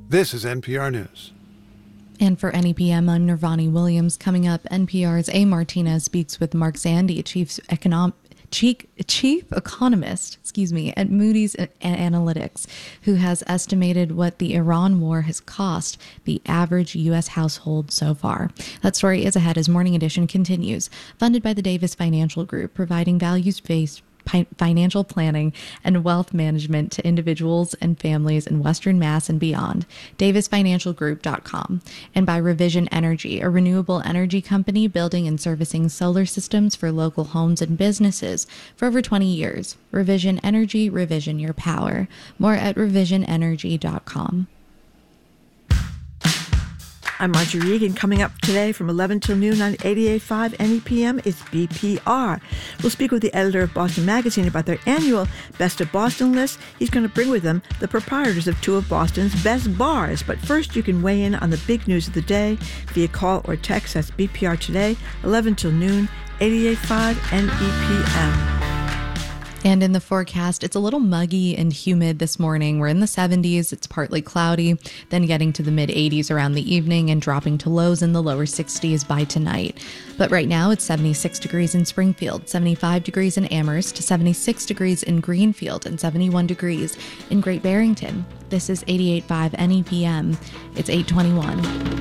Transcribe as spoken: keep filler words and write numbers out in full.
This is N P R News. And for N E P M, I'm Nirvani Williams. Coming up, N P R's A. Martinez speaks with Mark Zandi, Chief Economic Chief, Chief Economist, excuse me, at Moody's Analytics, who has estimated what the Iran war has cost the average U S household so far. That story is ahead as Morning Edition continues. Funded by the Davis Financial Group, providing values-based financial planning and wealth management to individuals and families in Western Mass and beyond. Davis Financial Group dot com. And by Revision Energy, a renewable energy company building and servicing solar systems for local homes and businesses for over twenty years. Revision Energy, revision your power. More at revision energy dot com. I'm Marjorie Regan. Coming up today from eleven till noon on eighty-eight point five N E P M is B P R. We'll speak with the editor of Boston Magazine about their annual Best of Boston list. He's going to bring with him the proprietors of two of Boston's best bars. But first, you can weigh in on the big news of the day via call or text. That's B P R Today, eleven till noon, eighty-eight point five N E P M. And in the forecast, it's a little muggy and humid this morning. We're in the seventies. It's partly cloudy, then getting to the mid eighties around the evening and dropping to lows in the lower sixties by tonight. But right now, it's seventy-six degrees in Springfield, seventy-five degrees in Amherst, seventy-six degrees in Greenfield, and seventy-one degrees in Great Barrington. This is eighty-eight point five N E P M. It's eight twenty-one.